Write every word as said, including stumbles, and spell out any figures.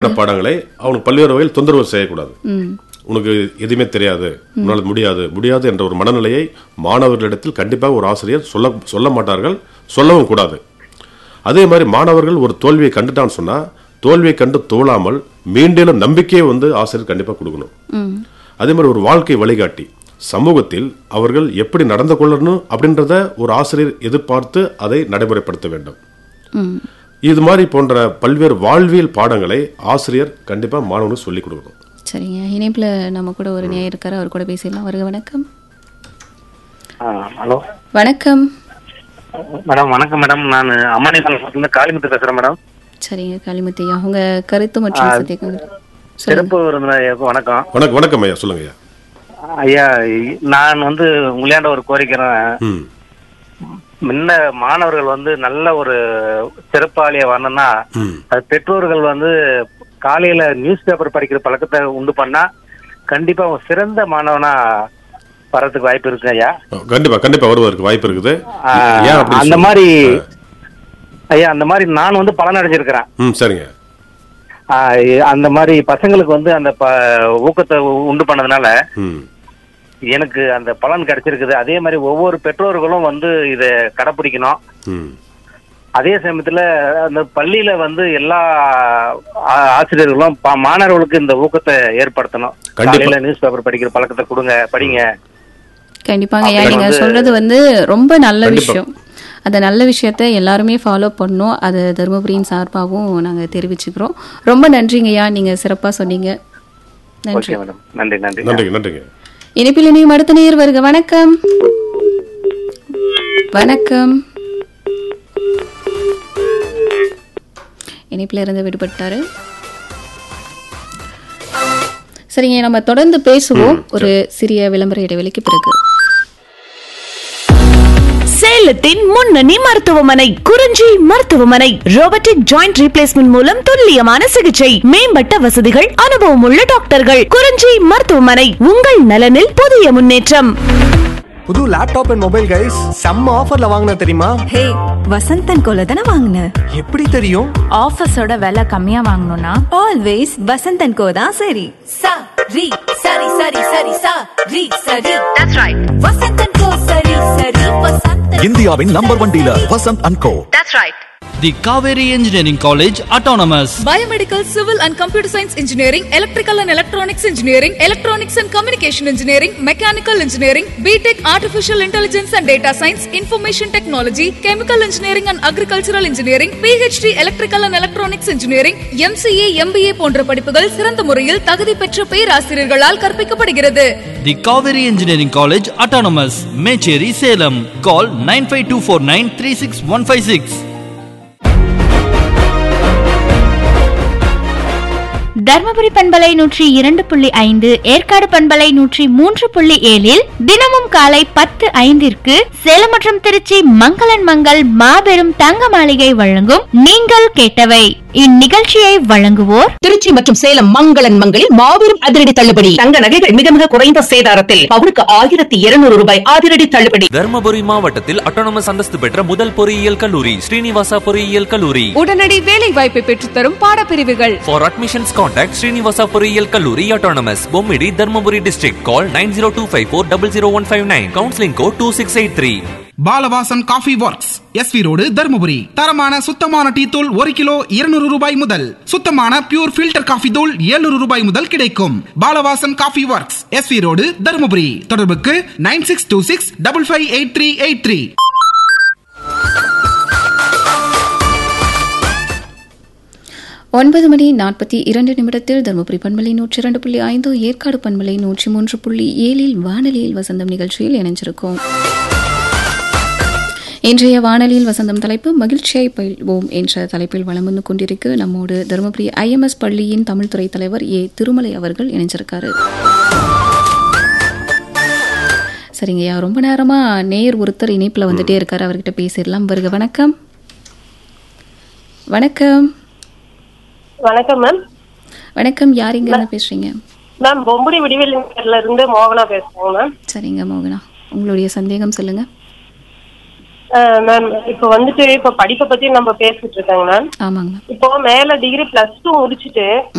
சம்பந்தப்பட்ட பாடங்களை அவனுக்கு பல்வேறு வகையில் தொந்தரவு செய்யக்கூடாது. உனக்கு எதுவுமே தெரியாது, உன்னால் முடியாது முடியாது என்ற ஒரு மனநிலையை மாணவர்களிடத்தில் கண்டிப்பாக ஒரு ஆசிரியர் சொல்ல சொல்ல மாட்டார்கள், சொல்லவும் கூடாது. அதே மாதிரி மாணவர்கள் ஒரு தோல்வியை கண்டுட்டான்னு சொன்னா தோல்வியை கண்டு தோழாமல் மீண்டும் நம்பிக்கையை வந்து ஆசிரியர் கண்டிப்பாக கொடுக்கணும். அதே மாதிரி ஒரு வாழ்க்கை வழிகாட்டி சமூகத்தில் அவர்கள் எப்படி நடந்து கொள்ளணும் அப்படின்றத ஒரு ஆசிரியர் எதிர்பார்த்து அதை நடைமுறைப்படுத்த வேண்டும். இது மாதிரி போன்ற பல்வேறு வாழ்வியல் பாடங்களை ஆசிரியர் கண்டிப்பா மாணவனுக்கு சொல்லிக் கொடுக்கணும். சரிங்க, இணைப்புல நம்ம கூட ஒரு நேயர் இருக்காரு, அவர் கூட பேசலாம். வருக. வணக்கம். ஹலோ வணக்கம் மேடம். வணக்கம் மேடம், நான் அம்மாநில காளிமுத்து பேசுறேன் மேடம். சரிங்க காளிமுத்து ஐயா, உங்க கருத்து மற்றும் சந்தேகங்கள். சிறப்பு விருந்தினருக்கு வணக்கம். வணக்கம் வணக்கம் ஐயா, சொல்லுங்க ஐயா. ஐயா, நான் வந்து உங்களாண்ட ஒரு கோரிக்கிறேன். முன்ன மாணவர்கள் வந்து நல்ல ஒரு சிறப்பாளியா வரணும்னா அது பெற்றோர்கள் வந்து காலையில நியூஸ் பேப்பர் படிக்கிற பழக்கத்தை உண்டு பண்ணா கண்டிப்பா சிறந்த மாணவனா வரதுக்கு வாய்ப்பு இருக்கு ஐயா. கண்டிப்பா கண்டிப்பா வருவதற்கு வாய்ப்பு இருக்குது. அந்த மாதிரி ஐயா, அந்த மாதிரி நான் வந்து பலன் அடைஞ்சிருக்கிறேன். சரிங்க. அந்த மாதிரி பசங்களுக்கு வந்து அந்த ஊக்கத்தை உண்டு பண்ணதுனால எனக்கு அந்த பலன் கிடைச்சிருக்குது. அதே மாதிரி ஒவ்வொரு பெற்றோர்களும் வந்து இதை கடைபிடிக்கணும். அதே சமயத்துல அந்த பள்ளியில வந்து எல்லா ஆசிரியர்களும் மாணவர்களுக்கு இந்த ஊக்கத்தை ஏற்படுத்தணும். காலையில நியூஸ் பேப்பர் படிக்கிற பழக்கத்தை கொடுங்க, படிங்க. கண்டிப்பாங்க ஐயா, நீங்க சொல்றது வந்து ரொம்ப நல்ல விஷயம். அந்த நல்ல விஷயத்த எல்லாருமே ஃபாலோ பண்ணணும். அது தருமபுரியின் சார்பாகவும் நாங்க தெரிவிச்சுக்கிறோம். ரொம்ப நன்றிங்க ஐயா, நீங்க சிறப்பா சொன்னீங்க. நன்றி. நன்றி நன்றி நன்றி நன்றிங்க. இணைப்பில் இணையும் அடுத்த நேயர் வருக. வணக்கம். வணக்கம். இணைப்பில் இருந்து விடுபட்டாரு. சரிங்க, நம்ம தொடர்ந்து பேசுவோம் ஒரு சிறிய விளம்பர இடைவெளிக்கு பிறகு. சேலத்தின் முன்னணி மருத்துவமனை குறிஞ்சி மருத்துவமனை ரோபோட்டிக் ஜாயிண்ட் ரீப்ளேஸ்மெண்ட் மூலம் துல்லியமான சிகிச்சை, மேம்பட்ட வசதிகள், அனுபவம் உள்ள டாக்டர்கள். குறிஞ்சி மருத்துவமனை, உங்கள் நலனில் புதிய முன்னேற்றம். புது லேப்டாப் அண்ட் மொபைல் கைஸ் செம்ம ஆஃபர்ல வாங்குன தெரியுமா? ஹே, வசந்தன் கோல தான வாங்குன. எப்படி தெரியும்? ஆஃபர்ஸோட விலை கம்மியா வாங்கணும்னா ஆல்வேஸ் வசந்தன் கோ தான் சரி. சா ரி சரி சரி சரி சா ரி சரி. That's right. வசந்தன் கோ சரி சரி வசந்தன். இந்தியாவின் number one dealer Vasanth and go. That's right. The Kaveri Engineering College Autonomous. Biomedical, Civil and Computer Science Engineering, Electrical and Electronics Engineering, Electronics and Communication Engineering, Mechanical Engineering, B Tech Artificial Intelligence and Data Science, Information Technology, Chemical Engineering and Agricultural Engineering, P H D Electrical and Electronics Engineering, M C A, M B A போன்ற படிப்புகள் சிறந்த முறையில் தகுதி பெற்ற பேராசிரியர்களால் கற்பிக்கப்படுகிறது. The Kaveri Engineering College Autonomous, Mecheri, Salem. Call nine five two four nine three six one five six. Dharmapuri பண்பலை நூற்றி இரண்டு புள்ளி ஐந்து, ஏற்காடு பண்பலை நூற்றி மூன்று புள்ளி ஏழில் தினமும் காலை பத்து ஐந்திற்கு சேலம் மற்றும் திருச்சி மங்களன் மங்கள் மாபெரும் தங்க மாளிகை வழங்கும் நீங்கள் கேட்டவை. இந்நிகழ்ச்சியை வழங்குவோர் திருச்சி மற்றும் சேலம் மங்களன் மங்களில் மாபெரும் அதிரடி தள்ளுபடி. தங்க நகைகள் மிக மிக குறைந்த சேதாரத்தில் பவுனுக்கு ஆயிரத்தி இருநூறு ரூபாய் அதிரடி தள்ளுபடி. தர்மபுரி மாவட்டத்தில் அட்டானமஸ் அந்தஸ்து பெற்ற முதல் பொறியியல் கல்லூரி ஸ்ரீனிவாசா பொறியியல் கல்லூரி. உடனடி வேலை வாய்ப்பை பெற்றுத்தரும் பாடப்பிரிவுகள். For admissions contact Srinivasa பொறியியல் கல்லூரி Autonomous, Bommidi, Dharmapuri district. Call nine zero two five four zero zero one five nine. Counseling code two six eight three. Balavasan coffee works, SV road, Dharmapuri. தரமான சுத்தமான டீ தூள் ஒரு கிலோ இருநூறு ரூபாய் முதல், சுத்தமான பியூர் ஃபில்டர் காஃபி தூள் எழுநூறு ரூபாய் முதல் கிடைக்கும். Balavasan coffee works, SV road, Dharmapuri. தொடர்புக்கு nine six two six double five eight three eight three. ஒன்பது மணி நாற்பத்தி இரண்டு நிமிடத்தில் தருமபுரி பண்பலை நூற்றி இரண்டு புள்ளி ஐந்து, ஏற்காடு பண்பலை நூற்றி மூன்று புள்ளி ஏழில் வானொலியில் வசந்தம் நிகழ்ச்சியில் இணைஞ்சிருக்கோம். இன்றைய வானொலியில் வசந்தம் தலைப்பு மகிழ்ச்சியை பயில்வோம் என்ற தலைப்பில் வலம் வந்து கொண்டிருக்கு. நம்மோடு தருமபுரி ஐஎம்எஸ் பள்ளியின் தமிழ் துறை தலைவர் ஏ திருமலை அவர்கள் இணைஞ்சிருக்காரு. சரிங்கய்யா, ரொம்ப நேரமா நேர் ஒருத்தர் இணைப்புல வந்துட்டே இருக்காரு, அவர்கிட்ட பேசிடலாம். வருக. வணக்கம். வணக்கம். வணக்கம் மேம். வணக்கம், யார் இங்க இருந்து பேசுறீங்க? மேம், பொம்புடி விடிவெளில இருந்து மோகனா பேசுறேன் மேம். சரிங்க மோகனா, உங்களுடைய சந்தேகம் சொல்லுங்க. மேம், இப்போ வந்துட்டு இப்ப படிப்பை பத்தி நம்ம பேசிட்டு இருக்காங்க மேம். ஆமாங்க. இப்போ மேல டிகிரி பிளஸ் டூ முடிச்சுட்டு